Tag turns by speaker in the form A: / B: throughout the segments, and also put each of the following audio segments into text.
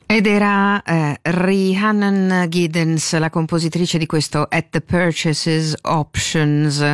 A: Ed era Rhiannon Giddens, la compositrice di questo At the Purchases Options,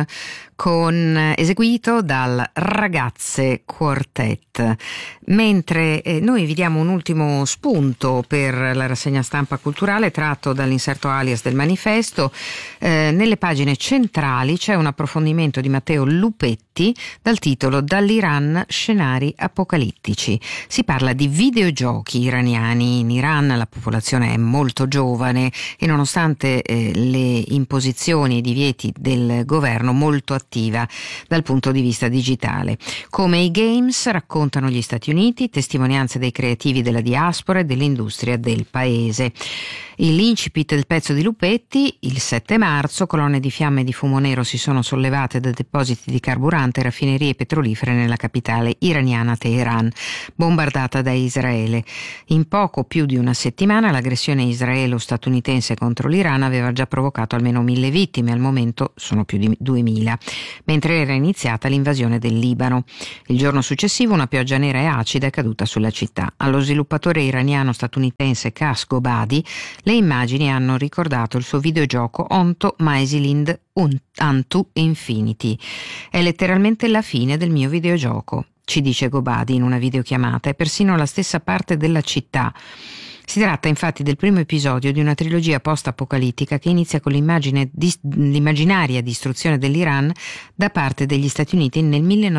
A: eseguito dal Ragazze Quartet. Mentre noi vi diamo un ultimo spunto per la rassegna stampa culturale tratto dall'inserto alias del manifesto. Nelle pagine centrali c'è un approfondimento di Matteo Lupetti dal titolo Dall'Iran scenari apocalittici. Si parla di videogiochi iraniani. In Iran la popolazione è molto giovane e nonostante le imposizioni e i divieti del governo molto attiva dal punto di vista digitale. Come i games, raccontano gli Stati Uniti, testimonianze dei creativi della diaspora e dell'industria del paese. L'incipit del pezzo di Lupetti: il 7 marzo colonne di fiamme e di fumo nero si sono sollevate da depositi di carburante e raffinerie petrolifere nella capitale iraniana Teheran, bombardata da Israele. In poco più di una settimana l'aggressione israelo-statunitense contro l'Iran aveva già provocato almeno 1.000 vittime, al momento sono più di 2.000, mentre era iniziata l'invasione del Libano. Il giorno successivo una pioggia nera e acida è caduta sulla città. Allo sviluppatore iraniano-statunitense Kas Gobadi le immagini hanno ricordato il suo videogioco Onto Maisilind Antu Infinity. È letteralmente la fine del mio videogioco, ci dice Gobadi in una videochiamata, e persino la stessa parte della città. Si tratta infatti del primo episodio di una trilogia post-apocalittica che inizia con l'immaginaria distruzione dell'Iran da parte degli Stati Uniti nel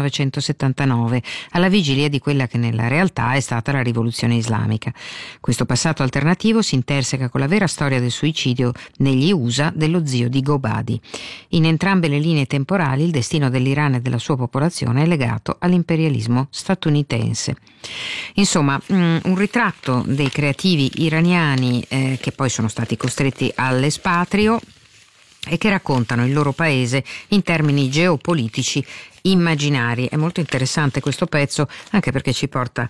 A: 1979, alla vigilia di quella che nella realtà è stata la rivoluzione islamica. Questo passato alternativo si interseca con la vera storia del suicidio negli USA dello zio di Gobadi. In entrambe le linee temporali il destino dell'Iran e della sua popolazione è legato all'imperialismo statunitense. Insomma, un ritratto dei creativi iraniani che poi sono stati costretti all'espatrio e che raccontano il loro paese in termini geopolitici immaginari. È molto interessante questo pezzo anche perché ci porta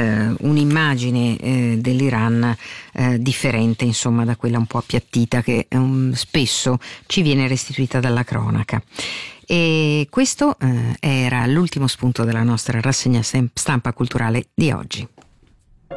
A: un'immagine dell'Iran differente, insomma, da quella un po' appiattita che spesso ci viene restituita dalla cronaca. E questo era l'ultimo spunto della nostra rassegna stampa culturale di oggi.